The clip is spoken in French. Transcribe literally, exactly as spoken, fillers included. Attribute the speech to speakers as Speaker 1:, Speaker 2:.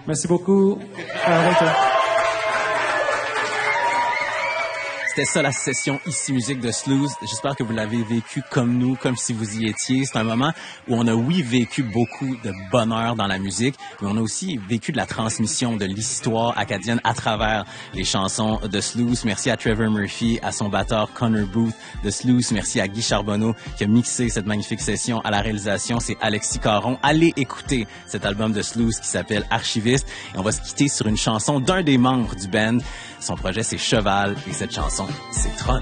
Speaker 1: Merci beaucoup. À bientôt.
Speaker 2: C'était ça la session Ici Musique de Slooze. J'espère que vous l'avez vécu comme nous, comme si vous y étiez. C'est un moment où on a, oui, vécu beaucoup de bonheur dans la musique, mais on a aussi vécu de la transmission de l'histoire acadienne à travers les chansons de Slooze. Merci à Trevor Murphy, à son batteur Connor Booth de Slooze. Merci à Guy Charbonneau qui a mixé cette magnifique session. À la réalisation, c'est Alexis Caron. Allez écouter cet album de Slooze qui s'appelle Archiviste. Et on va se quitter sur une chanson d'un des membres du band. Son projet, c'est Cheval, et cette chanson, c'est Tron.